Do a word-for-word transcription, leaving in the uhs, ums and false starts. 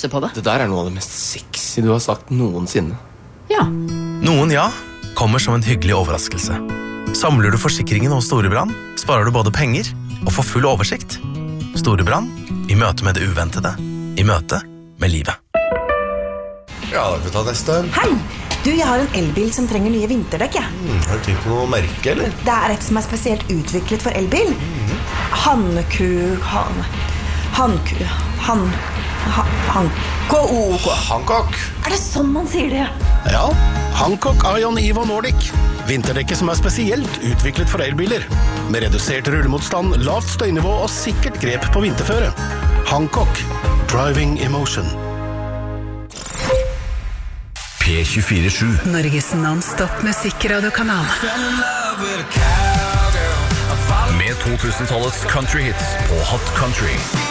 masse på det. Det der er noe av det mest sexy du har sagt noensinne. Ja. Noen ja kommer som en hyggelig overraskelse. Samler du forsikringen hos Storebrand, sparer du både penger og får full oversikt. Storebrand, i møte med det uventede, i møte med livet. Ja, da kan vi ta neste. Hei! Du, jeg har en elbil som trenger nye vinterdekk, ja. Mm, har du tenkt på noe merke, eller? Det er et som er spesielt utviklet for elbil. Mm. Hanku... Han... Hanku... Han... Han... Hankook. Hancock. Er det sånn man sier det? Ja, Hancock Ion Evo Nordic. Vinterdekket som er spesielt utviklet for elbiler. Med redusert rullemotstand, lavt støynivå og sikkert grep på vinterføre. Hancock. Driving Emotion. P tjuefire sju. Norges non-stop musikkradiokanal. Med to tusen-tallets country hits på Hot Country.